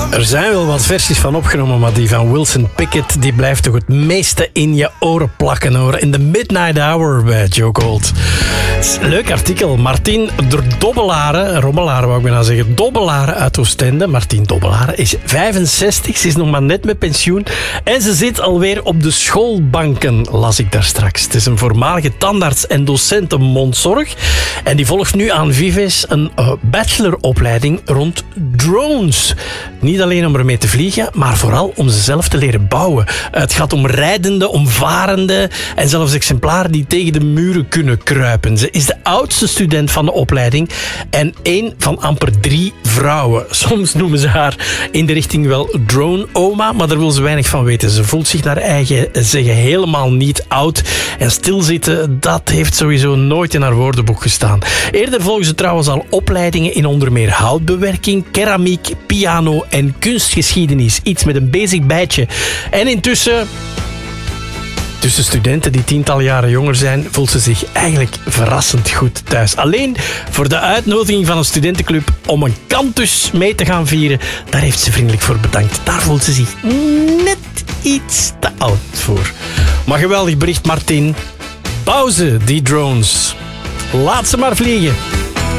Er zijn wel wat versies van opgenomen, maar die van Wilson Pickett die blijft toch het meeste in je oren plakken, hoor. In the Midnight Hour bij Joe Gold. Leuk artikel. Martien Robbelaren wou ik bijna zeggen. Dobbelaren uit Oostende. Martien Dobbelaren is 65, ze is nog maar net met pensioen. En ze zit alweer op de schoolbanken, las ik daar straks. Het is een voormalige tandarts en docent mondzorg. En die volgt nu aan Vives een bacheloropleiding rond drones. Niet alleen om ermee te vliegen, maar vooral om ze zelf te leren bouwen. Het gaat om rijdende, om varende en zelfs exemplaren die tegen de muren kunnen kruipen. Ze is de oudste student van de opleiding en één van amper 3 vrouwen. Soms noemen ze haar in de richting wel drone-oma, maar daar wil ze weinig van weten. Ze voelt zich naar eigen zeggen helemaal niet oud. En stilzitten, dat heeft sowieso nooit in haar woordenboek gestaan. Eerder volgen ze trouwens al opleidingen in onder meer houtbewerking, keramiek, piano en kunstgeschiedenis. Iets met een basic bijtje. En intussen, tussen studenten die tientallen jaren jonger zijn, voelt ze zich eigenlijk verrassend goed thuis. Alleen voor de uitnodiging van een studentenclub om een kantus mee te gaan vieren, daar heeft ze vriendelijk voor bedankt. Daar voelt ze zich net iets te oud voor. Maar geweldig bericht, Martin. Bouw ze, die drones. Laat ze maar vliegen.